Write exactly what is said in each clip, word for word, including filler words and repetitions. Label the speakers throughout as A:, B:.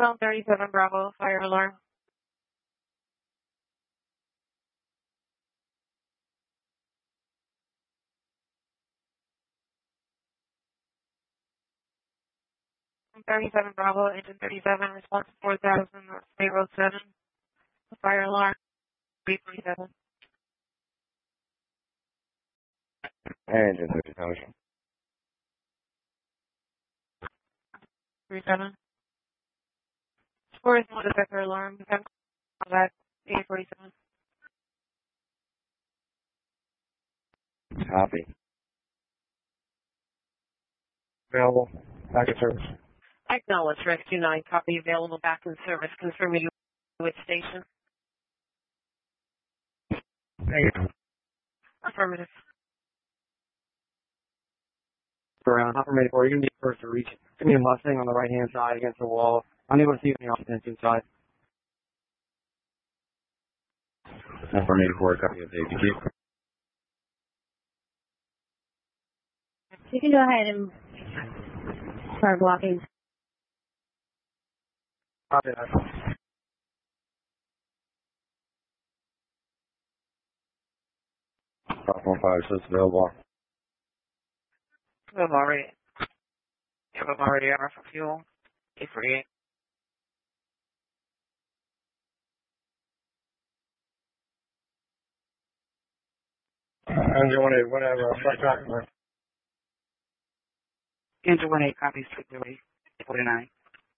A: Film thirty-seven Bravo, fire alarm. thirty-seven Bravo, engine thirty-seven, response to four thousand, North State Road seven, fire alarm, three thirty-seven.
B: Engine thirty-seven.
A: thirty-seven. Four is no detector alarm, combat eight forty-seven.
B: Copy. Available. Back in service.
C: Acknowledge Rescue nine, copy available back in service. Confirm you with station.
B: Negative.
C: Affirmative.
D: Around affirmative, or you're going to be first to reach. Give me a Mustang on the right hand side against the wall. Unable to see any occupants inside.
B: Affirmative four, copy of A P Q.
E: You can go ahead and start blocking.
D: Copy that.
B: Five one five six available.
A: I'm already, yeah, I'm already out for fuel, eight forty-eight.
D: Engine one eight, whatever, flight track.
A: Engine one eight, copy, six zero eight, forty-nine.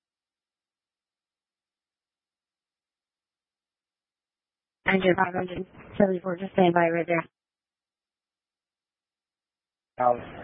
E: Engine five hundred seventy-four, just stand by right there.
D: Out.